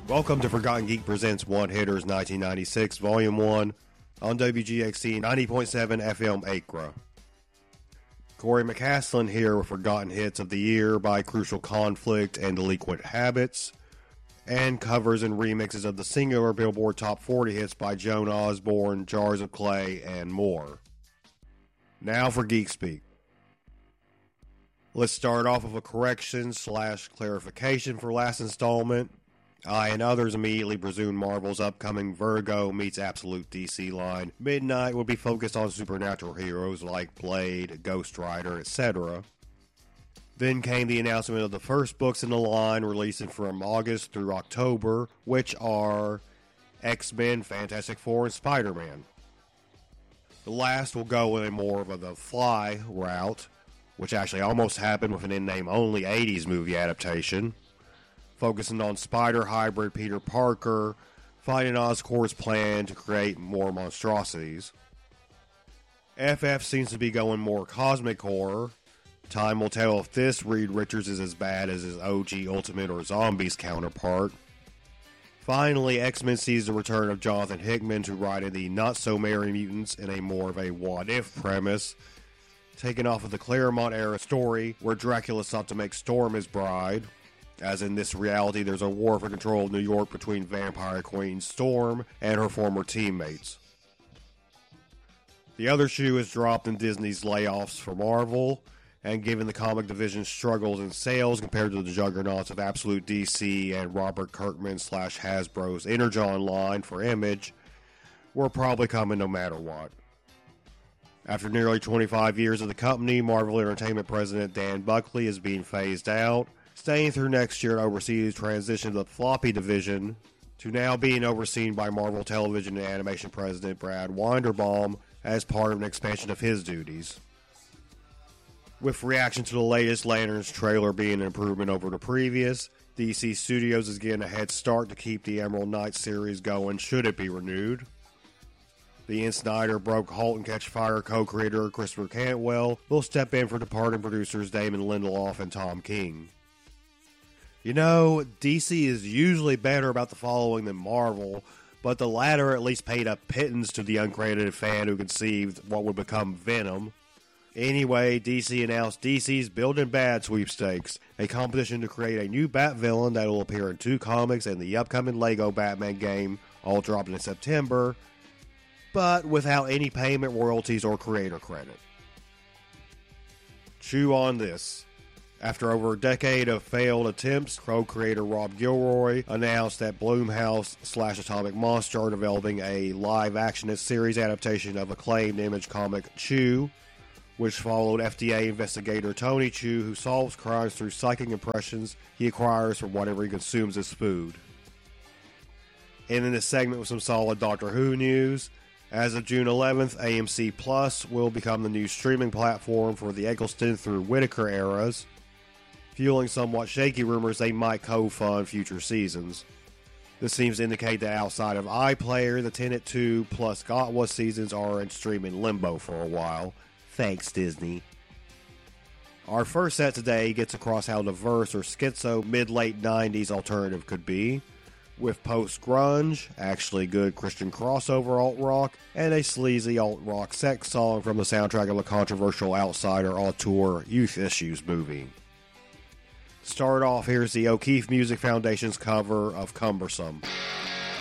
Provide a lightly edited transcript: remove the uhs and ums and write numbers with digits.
Welcome to Forgotten Geek Presents One Hitters 1996, Volume 1, on WGXC 90.7 FM Acra. Corey McCaslin here with Forgotten Hits of the Year by Crucial Conflict and Delinquent Habits, and covers and remixes of the singular Billboard Top 40 hits by Joan Osborne, Jars of Clay, and more. Now for Geek Speak. Let's start off with a correction/clarification for last installment. I and others immediately presumed Marvel's upcoming Vertigo meets Absolute DC line Midnight would be focused on supernatural heroes like Blade, Ghost Rider, etc. Then came the announcement of the first books in the line releasing from August through October, which are X-Men, Fantastic Four, and Spider-Man. The last will go in more of the Fly route, which actually almost happened with an in-name-only 80s movie adaptation, focusing on Spider hybrid Peter Parker fighting Oscorp's plan to create more monstrosities. FF seems to be going more cosmic horror. Time will tell if this Reed Richards is as bad as his OG Ultimate or Zombies counterpart. Finally, X-Men sees the return of Jonathan Hickman to write in the Not-So-Merry Mutants in a more of a what-if premise, taken off of the Claremont-era story where Dracula sought to make Storm his bride. As in this reality, there's a war for control of New York between Vampire Queen Storm and her former teammates. The other shoe is dropped in Disney's layoffs for Marvel, and given the comic division's struggles in sales compared to the juggernauts of Absolute DC and Robert Kirkman/Hasbro's Energon line for Image, we're probably coming no matter what. After nearly 25 years of the company, Marvel Entertainment President Dan Buckley is being phased out, staying through next year to oversee the transition of the floppy division to now being overseen by Marvel Television and Animation President Brad Winderbaum as part of an expansion of his duties. With reaction to the latest Lanterns trailer being an improvement over the previous, DC Studios is getting a head start to keep the Emerald Knights series going should it be renewed. The Ian Snyder broke Halt and Catch Fire co-creator Christopher Cantwell will step in for departing producers Damon Lindelof and Tom King. You know, DC is usually better about the following than Marvel, but the latter at least paid a pittance to the uncredited fan who conceived what would become Venom. Anyway, DC announced DC's Building Bad sweepstakes, a competition to create a new Bat villain that will appear in 2 comics and the upcoming Lego Batman game, all dropping in September, but without any payment, royalties, or creator credit. Chew on this. After over a decade of failed attempts, co-creator Rob Gilroy announced that Blumhouse/Atomic Monster are developing a live-action series adaptation of acclaimed Image comic Chew, which followed FDA investigator Tony Chu, who solves crimes through psychic impressions he acquires from whatever he consumes as food. And in this segment with some solid Doctor Who news, as of June 11th, AMC Plus will become the new streaming platform for the Eccleston through Whittaker eras, fueling somewhat shaky rumors they might co-fund future seasons. This seems to indicate that outside of iPlayer, the Tenet 2 plus Gatwa seasons are in streaming limbo for a while. Thanks, Disney. Our first set today gets across how diverse or schizo mid-late 90s alternative could be, with post-grunge, actually good Christian crossover alt-rock, and a sleazy alt-rock sex song from the soundtrack of a controversial Outsider auteur Youth Issues movie. Start off, here's the O'Keefe Music Foundation's cover of Cumbersome.